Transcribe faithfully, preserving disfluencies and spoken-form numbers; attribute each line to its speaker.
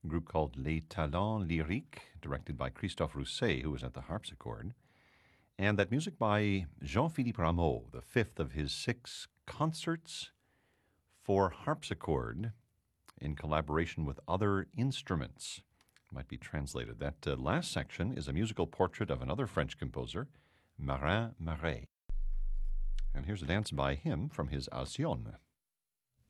Speaker 1: a group called Les Talents Lyriques, directed by Christophe Rousset, who was at the harpsichord. And that music by Jean-Philippe Rameau, the fifth of his six concerts for harpsichord in collaboration with other instruments. Might be translated. That uh, last section is a musical portrait of another French composer, Marin Marais. And here's a dance by him from his Alcyone.